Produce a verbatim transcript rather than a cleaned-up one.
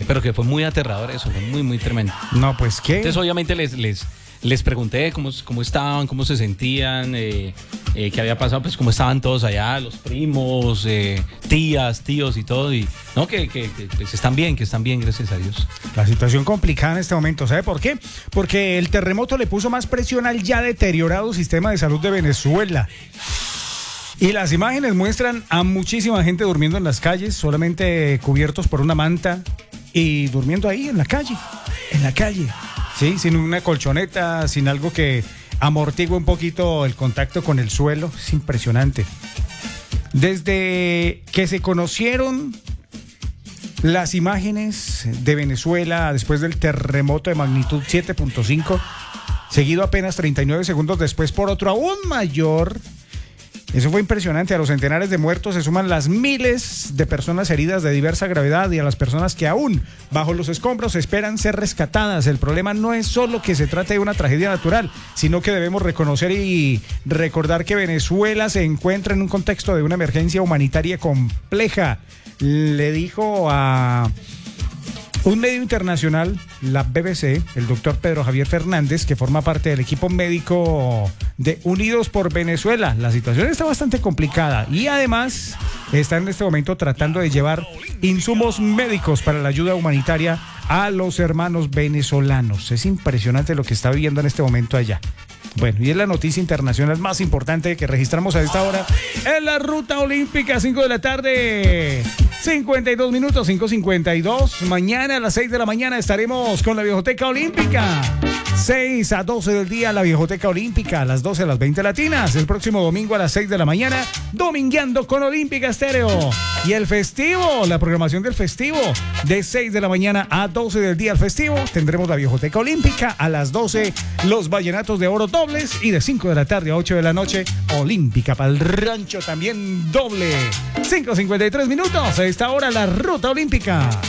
pero que fue muy aterrador eso, fue muy, muy tremendo. No, pues, ¿qué? Entonces, obviamente, les, les, les pregunté cómo, cómo estaban, cómo se sentían, eh, eh, qué había pasado, pues cómo estaban todos allá, los primos, eh, tías, tíos y todo. Y no, que, que, que pues, están bien, que están bien, gracias a Dios. La situación complicada en este momento, ¿sabe por qué? Porque el terremoto le puso más presión al ya deteriorado sistema de salud de Venezuela. Y las imágenes muestran a muchísima gente durmiendo en las calles, solamente cubiertos por una manta y durmiendo ahí en la calle, en la calle. Sí, sin una colchoneta, sin algo que amortigue un poquito el contacto con el suelo. Es impresionante. Desde que se conocieron las imágenes de Venezuela después del terremoto de magnitud siete punto cinco, seguido apenas treinta y nueve segundos después por otro aún mayor. Eso fue impresionante. A los centenares de muertos se suman las miles de personas heridas de diversa gravedad y a las personas que aún bajo los escombros esperan ser rescatadas. El problema no es solo que se trate de una tragedia natural, sino que debemos reconocer y recordar que Venezuela se encuentra en un contexto de una emergencia humanitaria compleja. Le dijo a un medio internacional, la B B C, el doctor Pedro Javier Fernández, que forma parte del equipo médico de Unidos por Venezuela. La situación está bastante complicada y además está en este momento tratando de llevar insumos médicos para la ayuda humanitaria a los hermanos venezolanos. Es impresionante lo que está viviendo en este momento allá. Bueno, y es la noticia internacional más importante que registramos a esta hora en la Ruta Olímpica, cinco de la tarde, cincuenta y dos minutos, cinco cincuenta y dos. Mañana a las seis de la mañana estaremos con la Viejoteca Olímpica. seis a doce del día, la Viejoteca Olímpica, a las doce a las veinte latinas. El próximo domingo a las seis de la mañana, domingueando con Olímpica Estéreo. Y el festivo, la programación del festivo, de seis de la mañana a doce del día al festivo. Tendremos la Viejoteca Olímpica, a las doce los Vallenatos de Oro dobles y de cinco de la tarde a ocho de la noche, Olímpica para el rancho también doble. cinco cincuenta y tres minutos, a esta hora la Ruta Olímpica.